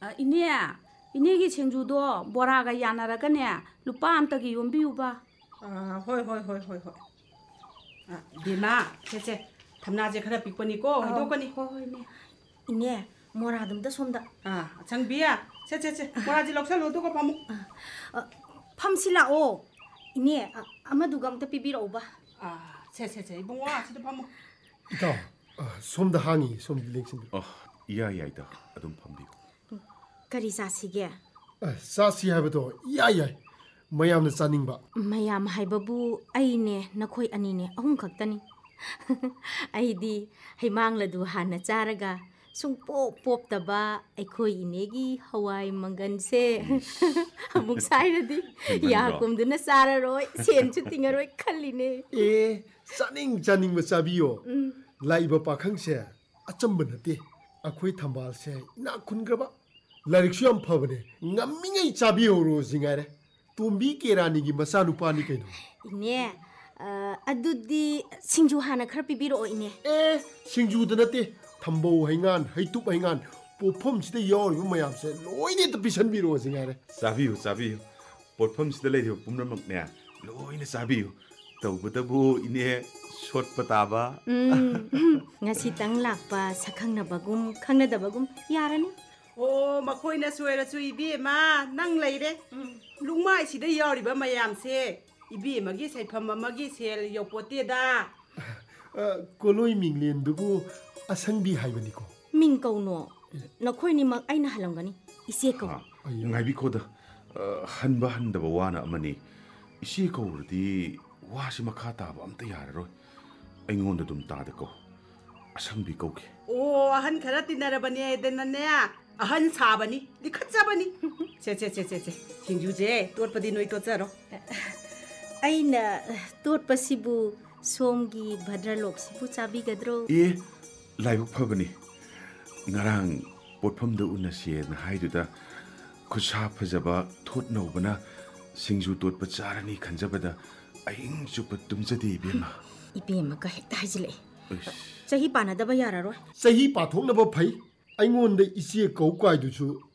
이네 이네기 생주도 보라가 야나라가네 루파 암따기 용비우바. ꯍꯣꯏ ꯕꯦꯝꯃ ꯁꯦ ꯊꯝꯅꯥꯁꯦ ꯈꯔ ꯄꯤꯛꯄꯅꯤꯀꯣ ꯍꯩꯗꯣꯛꯀꯅꯤ ꯍꯣꯏꯅꯦ 이네 뭐라듬다 솜다. 장비야 세 뭐라지 럭살로 두고 파무. 팜실라오. 이네 아마두가 아무도 비비러오바. 세 이봉아 시도 파무. 이따 솜다 항이 솜 랭신들. 이야이다 아동 펌비. 그리 사시게. 사시 하버도 야야. ꯃꯌꯥꯝꯅ ꯆꯥꯅꯤꯡꯕ ꯃꯌꯥꯝ ꯍꯥꯏꯕꯕꯨ ꯑꯩꯅꯦ ꯅꯈꯣꯏ ꯑꯅꯤꯅꯦ ꯑꯍꯨꯝ ꯈꯛꯇꯅꯤ ꯑꯩꯗꯤ ꯍꯩꯃꯥꯡꯂꯗꯨ ꯍꯥꯟꯅ ꯆꯥꯔꯒ ꯁꯨꯡꯄꯣꯞ ꯄꯣꯞꯇꯕ ꯑꯩꯈꯣꯏ ꯏꯅꯦꯒꯤ ꯍꯋꯥꯏ ꯃꯪꯒꯟꯁꯦ ꯑꯃꯨꯛ ꯁꯥꯏꯔꯗꯤ ꯌꯥꯀꯨꯝꯗꯨꯅ ꯆꯥꯔꯔꯣꯏ ꯁꯦꯟꯁꯨ ꯇꯤꯡꯉꯔꯣꯏ ꯈꯜꯂꯤꯅꯦ ꯆꯥꯅꯤꯡꯕ ꯆꯥꯕꯤꯌꯣ ꯂꯥꯛꯏꯕ ꯄꯥꯈꯪꯁꯦ ꯑꯆꯝꯕ ꯅꯠꯇꯦ ꯑꯩꯈꯣꯏ ꯊꯝꯕꯥꯜꯁꯦ ꯏꯅꯥꯛ ꯈꯨꯟꯈ꯭ꯔꯕ ꯂꯥꯏꯔꯤꯛꯁꯨ ꯌꯥꯝ ꯐꯕꯅꯦ ꯉꯝꯃꯤꯉꯩ ꯆꯥꯕꯤꯍꯧꯔꯣ ꯁꯤꯉꯥꯏꯔꯦ ꯇꯣꯝꯕꯤ ꯀꯦꯔꯥꯅꯤꯒꯤ ꯃꯆꯥꯅꯨꯄꯥꯅꯤ ꯀꯩꯅꯣ 이네 ꯑꯗꯨꯗꯤ ꯁꯤꯡꯖꯨ ꯍꯥꯟꯅ ꯈꯔ ꯄꯤꯕꯤꯔꯛꯑꯣ 이네 ꯁꯤꯡꯖꯨꯗ ꯅꯠꯇꯦ ꯊꯝꯕꯧ ꯍꯩꯉꯥꯟ ꯍꯩꯇꯨꯞ ꯍꯩꯉꯥꯟ ꯄꯣꯠꯐꯝꯁꯤꯗ ꯌꯥꯎꯔꯤꯕ ꯃꯌꯥꯝꯁꯦ ꯂꯣꯏꯅ ꯍꯦꯛꯇ ꯄꯤꯁꯟꯕꯤꯔꯛꯑꯣ ꯁꯤꯉꯥꯏꯔꯦ ꯆꯥꯕꯤꯌꯨ ꯄꯣꯠꯐꯝꯁꯤꯗ ꯂꯩꯔꯤꯕ ꯄꯨꯝꯅꯃꯛꯅꯦ ꯂꯣꯏꯅ ꯆꯥꯕꯤꯌꯨ ꯇꯧꯕꯇꯕꯨ ꯏꯅꯦ ꯁꯣꯠꯄ ꯇꯥꯕ ꯉꯁꯤꯇꯪ ꯂꯥꯛꯄ ꯁꯛꯈꯪꯅꯕꯒꯨꯝ ꯈꯪꯅꯗꯕꯒꯨꯝ ꯌꯥꯔꯅꯤ ꯃꯈꯣꯏꯅ ꯁꯣꯏꯔꯁꯨ ꯏꯕꯦꯝꯃ ꯅꯪ ꯂꯩꯔꯦ ꯂꯨꯡꯃꯥꯏꯁꯤꯗ ꯌꯥꯎꯔꯤꯕ ꯃꯌꯥꯝꯁꯦ 이비에마기 살팜마마기 셀 역보때다. ꯀꯣꯂꯣꯏ ꯃꯤꯡꯂꯦꯟꯗꯨꯕꯨ ꯑꯁꯪꯕꯤ ꯍꯥꯏꯕꯅꯤꯀꯣ. ꯃꯤꯡ ꯀꯧꯅꯣ. ꯅꯈꯣꯏꯅꯤꯃꯛ ꯑꯩꯅ ꯍꯜꯂꯝꯒꯅꯤ. ꯏꯆꯦ ꯀꯧ. ꯉꯥꯏꯕꯤꯈꯣꯗ. ꯍꯟꯗꯕ ꯋꯥꯅ ꯑꯃꯅꯤ. 이씨 ꯀꯧꯔꯗꯤ 와시 막하 타바 아무튼 야라로. ꯑꯩꯉꯣꯟꯗ ꯗꯨꯝ ꯇꯥꯗꯀꯣ. ꯑꯁꯪꯕꯤ ꯀꯧꯒꯦ. ꯑꯍꯟ ꯈꯔ ꯇꯤꯟꯅꯔꯕꯅꯤ ꯍꯥꯏꯗꯅꯅꯦ ꯑꯍꯟ ꯁꯥꯕꯅꯤ ꯂꯤꯈꯠꯆꯕꯅꯤ. ꯁꯦ ꯁꯤꯡꯖꯨꯁꯦ ꯇꯣꯠꯄꯗꯤ ꯅꯣꯏ ꯇꯣꯠꯆꯔꯣ. ꯑꯩꯅ ꯇꯣꯠꯄꯁꯤꯕꯨ ꯁꯣꯝꯒꯤ ꯚꯗ꯭ꯔꯂꯣꯛꯁꯤꯕꯨ ꯆꯥꯕꯤꯒꯗ꯭ꯔꯣ? ꯂꯥꯏꯕꯛ ꯐꯕꯅꯤ. ꯉꯔꯥꯡ ꯄꯣꯠꯐꯝꯗ ꯎꯅꯁꯦꯅ ꯍꯥꯏꯗꯨꯗ ꯈꯨꯠꯁꯥ ꯐꯖꯕ ꯊꯣꯠ ꯅꯧꯕꯅ ꯁꯤꯡꯖꯨ ꯇꯣꯠꯄ ꯆꯥꯔꯅꯤ ꯈꯟꯖꯕꯗ ꯑꯍꯤꯡ ꯆꯨꯞꯄ ꯇꯨꯝꯖꯗꯦ 이ꯕꯦꯝꯃ. 이ꯕꯦꯝꯃ가 ꯍꯦꯛꯇ ꯍꯥꯏꯖꯤꯜꯂꯛꯑꯦ. ꯆꯍꯤ ꯄꯥꯟꯅꯗꯕ ꯌꯥꯔꯔꯣꯏ. ꯆꯍꯤ ꯄꯥꯊꯣꯛꯅꯕ ꯐꯩ. ꯑꯩꯉꯣꯟꯗ 이치에 ꯀꯧ ꯀꯥꯏꯗꯨꯁꯨ